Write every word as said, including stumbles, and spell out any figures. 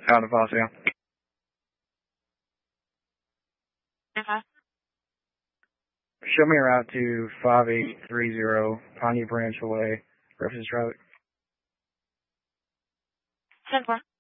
Out of Osceola. Uh-huh. Show me a route to five eight three zero Piney Branch Way, Reference Road. ten four.